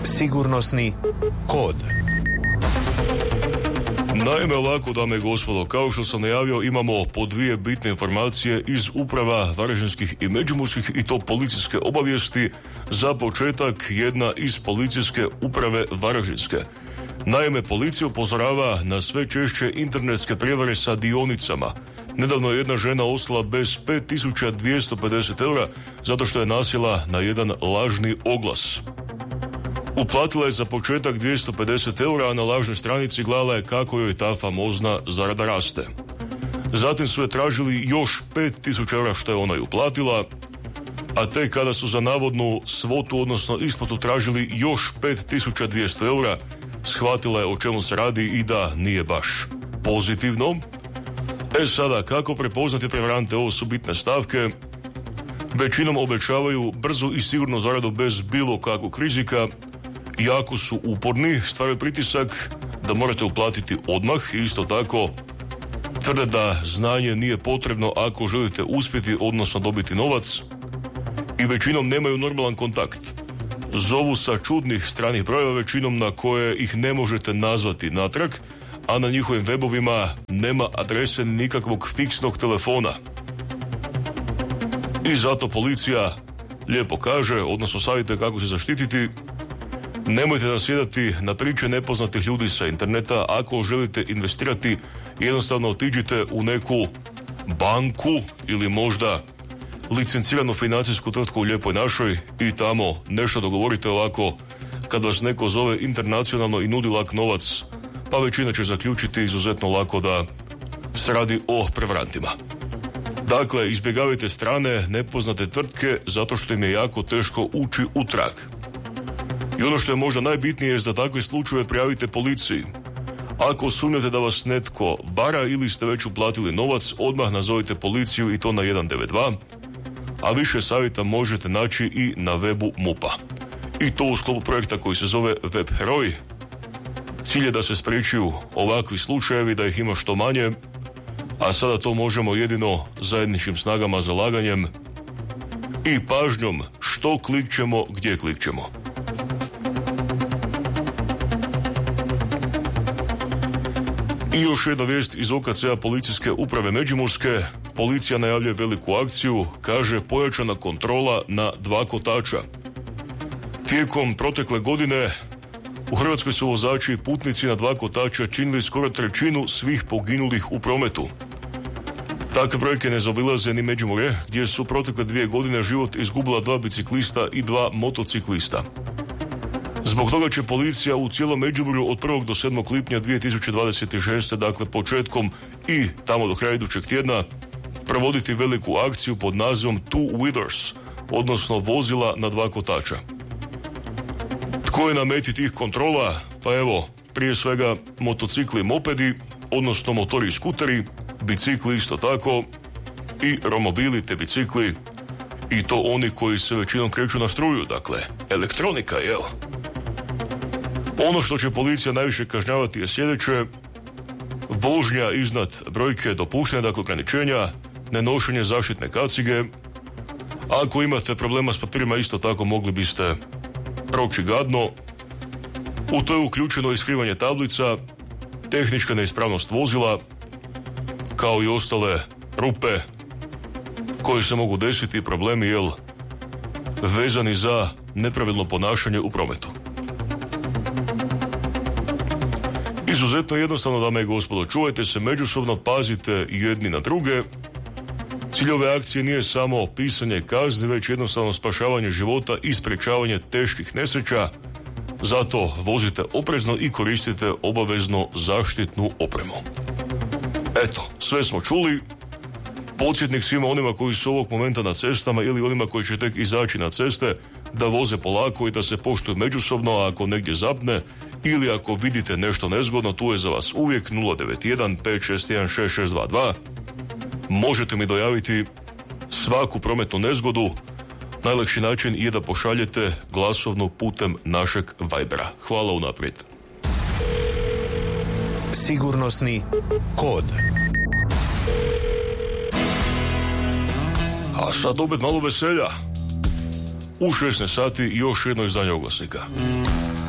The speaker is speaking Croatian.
Sigurnosni kod. Naime, ovako, dame i gospodo, kao što sam najavio, imamo po dvije bitne informacije iz uprava varaždinskih i međimurskih, i to policijske obavijesti. Za početak, jedna iz policijske uprave varaždinske. Naime, policija upozorava na sve češće internetske prijevare sa dionicama. Nedavno je jedna žena ostala bez 5250 eura zato što je nasjela na jedan lažni oglas. Uplatila je za početak 250 eura, a na lažnoj stranici gledala je kako joj ta famozna zarada raste. Zatim su je tražili još 5000 eura što je ona i uplatila, a tek kada su za navodnu svotu, odnosno isplatu, tražili još 5200 eura, shvatila je o čemu se radi i da nije baš pozitivno. Sada, kako prepoznati prevarante? Ovo su bitne stavke. Većinom obećavaju brzu i sigurnu zaradu bez bilo kakvog rizika. Jako su uporni, stvaraju pritisak da morate uplatiti odmah i isto tako tvrde da znanje nije potrebno ako želite uspjeti, odnosno dobiti novac, i većinom nemaju normalan kontakt. Zovu sa čudnih stranih brojeva, većinom na koje ih ne možete nazvati natrag, a na njihovim webovima nema adrese nikakvog fiksnog telefona. I zato policija lijepo kaže, odnosno savjetuje kako se zaštititi. Nemojte nasjedati na priče nepoznatih ljudi sa interneta. Ako želite investirati, jednostavno otiđite u neku banku ili možda licenciranu financijsku tvrtku u Lijepoj našoj i tamo nešto dogovorite. Ovako, kad vas neko zove internacionalno i nudi lak novac, pa većina će zaključiti izuzetno lako da se radi o prevarantima. Dakle, izbjegavajte strane nepoznate tvrtke zato što im je jako teško ući u trag. I ono što je možda najbitnije je da takve slučajeve prijavite policiji. Ako sumnjate da vas netko vara ili ste već uplatili novac, odmah nazovite policiju i to na 192, a više savjeta možete naći i na webu MUP-a. I to u sklopu projekta koji se zove Web Heroj. Cilj je da se spriječuju ovakvi slučajevi, da ih ima što manje, a sada to možemo jedino zajedničkim snagama, zalaganjem i pažnjom što klikćemo, gdje klikćemo. I još jedna vijest iz OKC-a policijske uprave Međimurske. Policija najavljuje veliku akciju, kaže pojačana kontrola na 2 kotača. Tijekom protekle godine u Hrvatskoj su vozači i putnici na 2 kotača činili skoro 1/3 svih poginulih u prometu. Takve brojke ne zaobilaze ni Međimurje, gdje su protekle 2 godine život izgubila 2 biciklista i 2 motociklista. Zbog toga će policija u cijelom Međimurju od 1. do 7. lipnja 2026. dakle početkom i tamo do kraja idućeg tjedna provoditi veliku akciju pod nazivom Two Wheelers, odnosno vozila na 2 kotača. Tko je na meti tih kontrola? Pa evo, prije svega motocikli i mopedi, odnosno motori i skuteri, bicikli isto tako i romobili te bicikli, i to oni koji se većinom kreću na struju, dakle elektronika, jel? Ono što će policija najviše kažnjavati je sljedeće: vožnja iznad brojke dopuštene, dakle ograničenja, nenošenje zaštitne kacige. Ako imate problema s papirima, isto tako mogli biste proći gadno. U to je uključeno i skrivanje tablica, tehnička neispravnost vozila, kao i ostale rupe koje se mogu desiti, problemi, jel, vezani za nepravilno ponašanje u prometu. Izuzetno jednostavno, dame i gospodo, čuvajte se međusobno, pazite jedni na druge. Cilj ove akcije nije samo pisanje kazni, već jednostavno spašavanje života i sprječavanje teških nesreća. Zato vozite oprezno i koristite obavezno zaštitnu opremu. Eto, sve smo čuli. Podsjetnik svima onima koji su ovog momenta na cestama ili onima koji će tek izaći na ceste da voze polako i da se poštuju međusobno, a ako negdje zapne ili ako vidite nešto nezgodno, tu je za vas uvijek 091 561 6622. Možete mi dojaviti svaku prometnu nezgodu. Najlakši način je da pošaljete glasovnu putem našeg Vibera. Hvala unaprijed. Sigurnosni kod. A sad opet malo veselja. U 16 sati još jedno izdanje oglasnika.